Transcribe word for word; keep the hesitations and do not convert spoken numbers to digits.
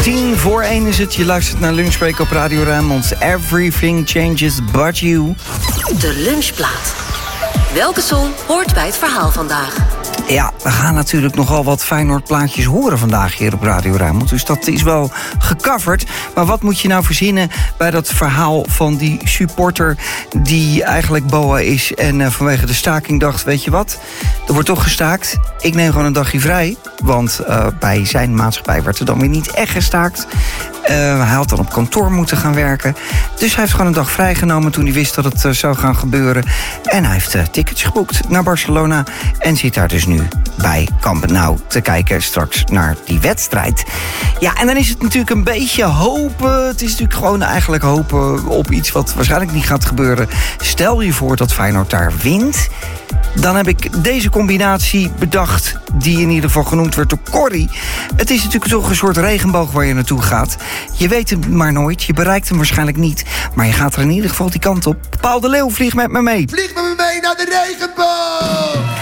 Tien voor één is het. Je luistert naar Lunchbreak op Radio Rijnmond. Everything changes but you. De lunchplaat. Welke song hoort bij het verhaal vandaag? Ja, we gaan natuurlijk nogal wat Feyenoord-plaatjes horen vandaag hier op Radio Rijnmond. Dus dat is wel gecoverd. Maar wat moet je nou verzinnen bij dat verhaal van die supporter die eigenlijk boa is en uh, vanwege de staking dacht, weet je wat, er wordt toch gestaakt. Ik neem gewoon een dagje vrij. Want uh, bij zijn maatschappij werd er dan weer niet echt gestaakt. Uh, hij had dan op kantoor moeten gaan werken. Dus hij heeft gewoon een dag vrijgenomen toen hij wist dat het uh, zou gaan gebeuren. En hij heeft uh, tickets geboekt naar Barcelona. En zit daar dus nu bij Camp Nou te kijken straks naar die wedstrijd. Ja, en dan is het natuurlijk een beetje hopen. Het is natuurlijk gewoon eigenlijk hopen op iets wat waarschijnlijk niet gaat gebeuren. Stel je voor dat Feyenoord daar wint. Dan heb ik deze combinatie bedacht, die in ieder geval genoemd werd door Corrie. Het is natuurlijk toch een soort regenboog waar je naartoe gaat. Je weet het maar nooit, je bereikt hem waarschijnlijk niet. Maar je gaat er in ieder geval die kant op. Paul de Leeuw, vlieg met me mee. Vlieg met me mee naar de regenboog!